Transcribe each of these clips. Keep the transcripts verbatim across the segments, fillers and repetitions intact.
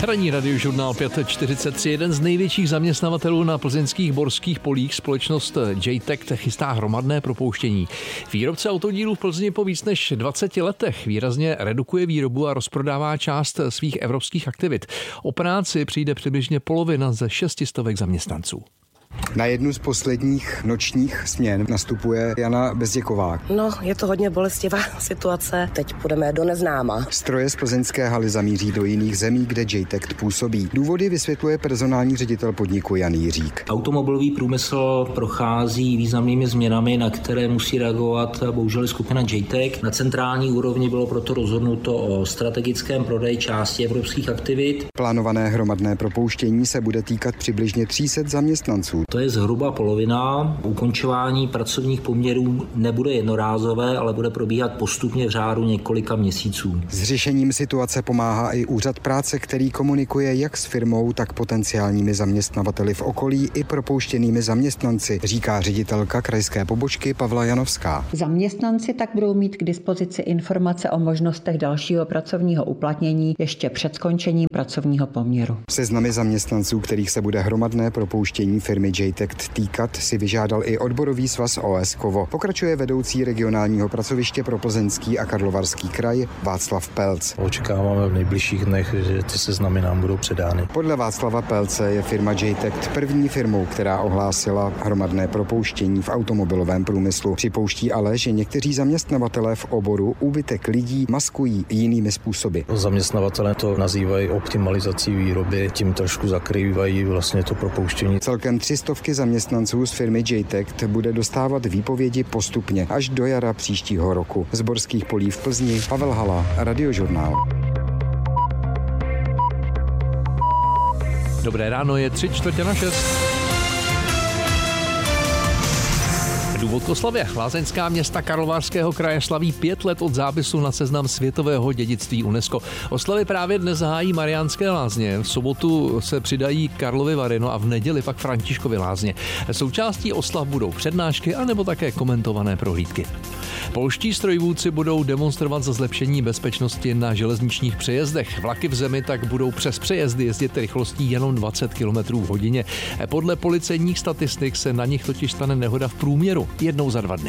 Ranní radiožurnál pět čtyřicet tři. Jeden z největších zaměstnavatelů na plzeňských borských polích, společnost J T E C, chystá hromadné propouštění. Výrobce autodílů v Plzni po víc než dvaceti letech výrazně redukuje výrobu a rozprodává část svých evropských aktivit. O práci přijde přibližně polovina ze šestistovek zaměstnanců. Na jednu z posledních nočních směn nastupuje Jana Bezděková. No, je to hodně bolestivá situace. Teď půjdeme do neznáma. Stroje z plzeňské haly zamíří do jiných zemí, kde J T E C působí. Důvody vysvětluje personální ředitel podniku Jan Jiřík. Automobilový průmysl prochází významnými změnami, na které musí reagovat bohužel skupina J T E C. Na centrální úrovni bylo proto rozhodnuto o strategickém prodeji části evropských aktivit. Plánované hromadné propouštění se bude týkat přibližně tří set zaměstnanců. To je zhruba polovina. Ukončování pracovních poměrů nebude jednorázové, ale bude probíhat postupně v řádu několika měsíců. S řešením situace pomáhá i úřad práce, který komunikuje jak s firmou, tak potenciálními zaměstnavateli v okolí i propouštěnými zaměstnanci, říká ředitelka krajské pobočky Pavla Janovská. Zaměstnanci tak budou mít k dispozici informace o možnostech dalšího pracovního uplatnění ještě před skončením pracovního poměru. Seznamy zaměstnanců, kterých se bude hromadné propouštění firmy J T E C týkat, si vyžádal i odborový svaz O S Kovo. Pokračuje vedoucí regionálního pracoviště pro Plzeňský a Karlovarský kraj Václav Pelc. Očekáváme v nejbližších dnech, že ty seznamy nám budou předány. Podle Václava Pelce je firma J T E C první firmou, která ohlásila hromadné propouštění v automobilovém průmyslu. Připouští ale, že někteří zaměstnavatelé v oboru úbytek lidí maskují jinými způsoby. Zaměstnavatelé to nazývají optimalizací výroby, tím trošku zakrývají vlastně to propouštění. Celkem tři stovky zaměstnanců z firmy J T E C bude dostávat výpovědi postupně až do jara příštího roku. Z borských polí v Plzni Pavel Hala, Radiožurnál. Dobré ráno, je tři čtvrtě na šest. Důvod k oslavě. Lázeňská města Karlovarského kraje slaví pět let od zápisu na seznam světového dědictví UNESCO. Oslavy právě dnes zahájí Mariánské lázně. V sobotu se přidají Karlovy Vary, no a v neděli pak Františkovy lázně. Součástí oslav budou přednášky anebo také komentované prohlídky. Polští strojvůdci budou demonstrovat za zlepšení bezpečnosti na železničních přejezdech. Vlaky v zemi tak budou přes přejezdy jezdit rychlostí jenom dvacet kilometrů v hodině. Podle policejních statistik se na nich totiž stane nehoda v průměru jednou za dva dny.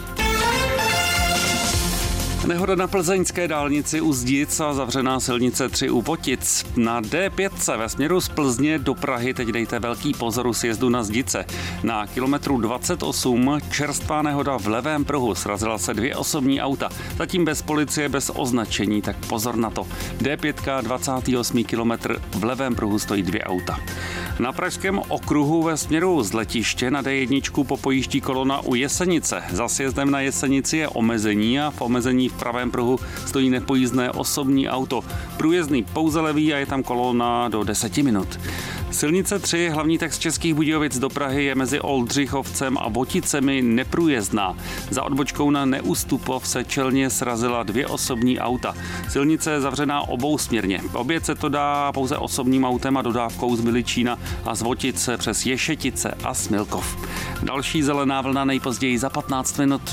Nehoda na plzeňské dálnici u Zdic a zavřená silnice tři u Potic. Na D pět ve směru z Plzně do Prahy teď dejte velký pozor u sjezdu na Zdice. Na kilometru dvacet osm čerstvá nehoda v levém pruhu, srazila se dvě osobní auta. Zatím bez policie, bez označení, tak pozor na to. D pět, dvacátý osmý kilometr, v levém pruhu stojí dvě auta. Na pražském okruhu ve směru z letiště na D jedna popojíždí kolona u Jesenice. Za sjezdem na Jesenici je omezení a v omezení v pravém pruhu stojí nepojízdné osobní auto. Průjezdný pouze levý a je tam kolona do deseti minut. Silnice tři, hlavní text Českých Budějovic do Prahy, je mezi Oldřichovcem a Boticemi neprůjezdná. Za odbočkou na Neustupov se čelně srazila dvě osobní auta. Silnice je zavřená obousměrně. Obět se to dá pouze osobním autem a dodávkou z Miličína a z Votice přes Ješetice a Smilkov. Další zelená vlna nejpozději za patnáct minut.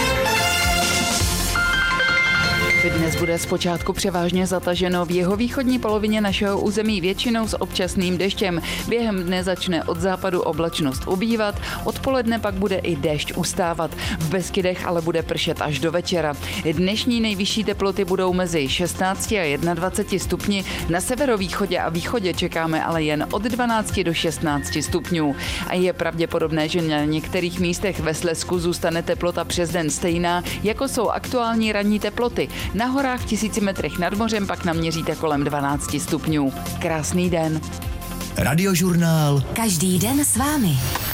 Dnes bude zpočátku převážně zataženo v jihovýchodní polovině našeho území většinou s občasným deštěm. Během dne začne od západu oblačnost ubývat, odpoledne pak bude i déšť ustávat. V Beskydech ale bude pršet až do večera. Dnešní nejvyšší teploty budou mezi šestnácti a jednadvaceti stupni. Na severovýchodě a východě čekáme ale jen od dvanácti do šestnácti stupňů. A je pravděpodobné, že na některých místech ve Slezsku zůstane teplota přes den stejná, jako jsou aktuální ranní teploty. Na horách v tisíci metrech nad mořem pak naměříte kolem dvanácti stupňů. Krásný den. Radiožurnál. Každý den s vámi.